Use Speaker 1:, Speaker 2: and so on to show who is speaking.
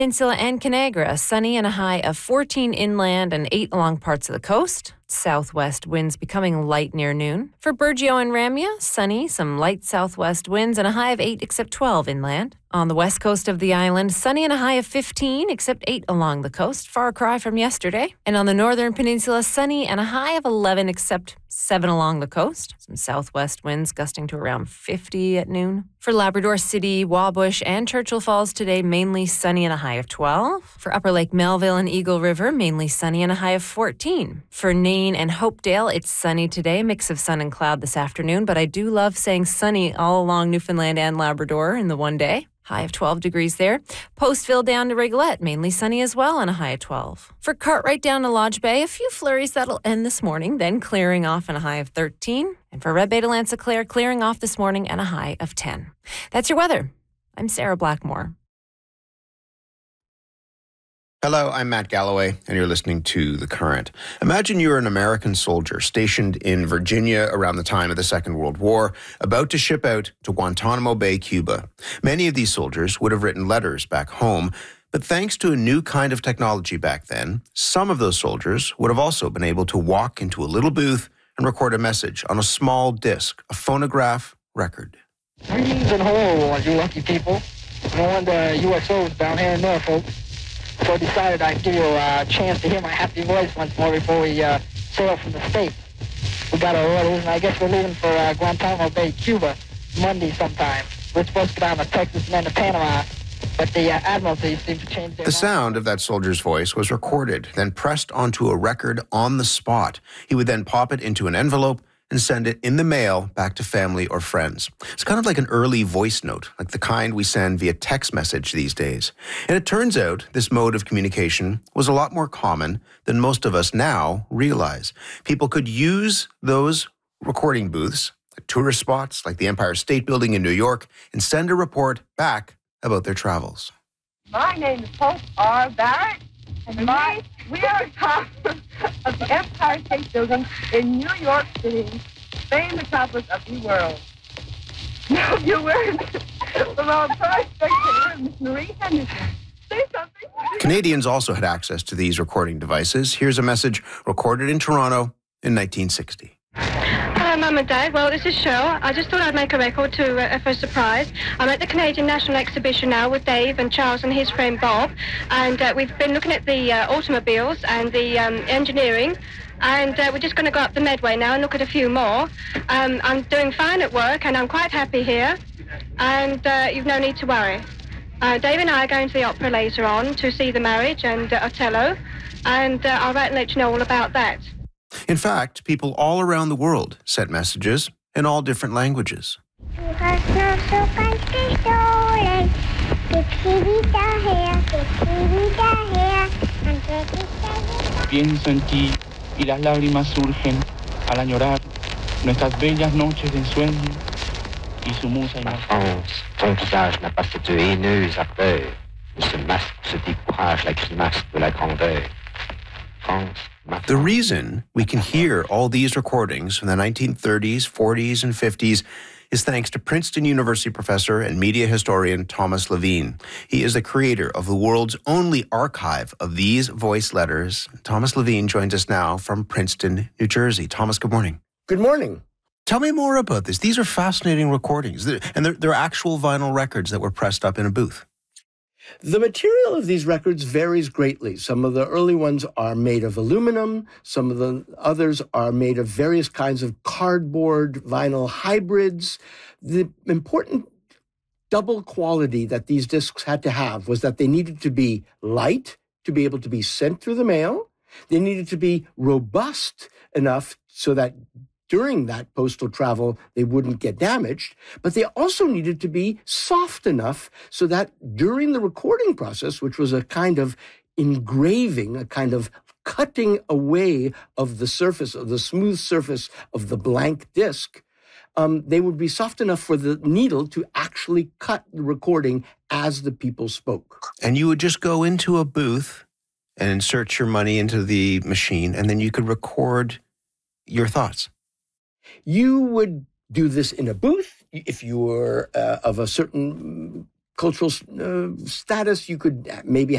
Speaker 1: Peninsula and Conagra, sunny and a high of 14 inland and 8 along parts of the coast. Southwest winds becoming light near noon. For Burgeo and Ramia, sunny, some light southwest winds and a high of 8 except 12 inland. On the west coast of the island, sunny and a high of 15 except 8 along the coast, far cry from yesterday. And on the northern peninsula, sunny and a high of 11 except 7 along the coast. Some southwest winds gusting to around 50 at noon. For Labrador City, Wabush, and Churchill Falls today, mainly sunny and a high of 12. For Upper Lake Melville and Eagle River, mainly sunny and a high of 14. For Nain and Hopedale, it's sunny today, mix of sun and cloud this afternoon, but I do love saying sunny all along Newfoundland and Labrador in the one day. High of 12 degrees there. Postville down to Rigolette, mainly sunny as well, and a high of 12. For Cartwright down to Lodge Bay, a few flurries that'll end this morning, then clearing off and a high of 13. And for Red Bay to Lanza-Clare, clearing off this morning and a high of 10. That's your weather. I'm Sarah Blackmore.
Speaker 2: Hello, I'm Matt Galloway, and you're listening to The Current. Imagine you're an American soldier stationed in Virginia around the time of the Second World War, about to ship out to Guantanamo Bay, Cuba. Many of these soldiers would have written letters back home, but thanks to a new kind of technology back then, some of those soldiers would have also been able to walk into a little booth and record a message on a small disc, a phonograph record.
Speaker 3: Greetings and hello, you lucky people. I'm one of the USOs down here in Norfolk. So I decided I'd give you a chance to hear my happy voice once more before we sail from the States. We got our orders, and I guess we're leaving for Guantanamo Bay, Cuba, Monday sometime. We're supposed to go down to Texas and then to Panama, but the Admiralty seemed to change their mind.
Speaker 2: The sound of that soldier's voice was recorded, then pressed onto a record on the spot. He would then pop it into an envelope and send it in the mail back to family or friends. It's kind of like an early voice note, like the kind we send via text message these days. And it turns out this mode of communication was a lot more common than most of us now realize. People could use those recording booths at tourist spots like the Empire State Building in New York and send a report back about their travels.
Speaker 4: My name is Hope R. Barrett, and we are top of the Empire State Building in New York City, famed metropolis of the world. Now, viewers, from our prime spectator, Miss Marie Henderson. Say something.
Speaker 2: Canadians also had access to these recording devices. Here's a message recorded in Toronto in 1960.
Speaker 5: Hello, Mum and Dad. Well, this is Cheryl. I just thought I'd make a record for a surprise. I'm at the Canadian National Exhibition now with Dave and Charles and his friend Bob, and we've been looking at the automobiles and the engineering, and we're just going to go up the Medway now and look at a few more. I'm doing fine at work, and I'm quite happy here, and you've no need to worry. Dave and I are going to the opera later on to see The Marriage and Othello, and I'll write and let you know all about that.
Speaker 2: In fact, people all around the world sent messages in all different languages.
Speaker 6: Pienso en ti y las lágrimas surgen al añorar nuestras bellas noches de ensueño y su musa inmortal.
Speaker 7: France, ton visage n'a pas cette haineuse ardeur, mais ce masque, ce décourage, la grimace de la grandeur. France.
Speaker 2: The reason we can hear all these recordings from the 1930s, 40s, and 50s is thanks to Princeton University professor and media historian Thomas Levine. He is the creator of the world's only archive of these voice letters. Thomas Levine joins us now from Princeton, New Jersey. Thomas, good morning.
Speaker 8: Good morning.
Speaker 2: Tell me more about this. These are fascinating recordings, and they're actual vinyl records that were pressed up in a booth.
Speaker 8: The material of these records varies greatly. Some of the early ones are made of aluminum. Some of the others are made of various kinds of cardboard vinyl hybrids. The important double quality that these discs had to have was that they needed to be light to be able to be sent through the mail. They needed to be robust enough so that during that postal travel, they wouldn't get damaged, but they also needed to be soft enough so that during the recording process, which was a kind of engraving, a kind of cutting away of the surface, of the smooth surface of the blank disc, they would be soft enough for the needle to actually cut the recording as the people spoke.
Speaker 2: And you would just go into a booth and insert your money into the machine, and then you could record your thoughts.
Speaker 8: You would do this in a booth. If you were of a certain cultural status, you could maybe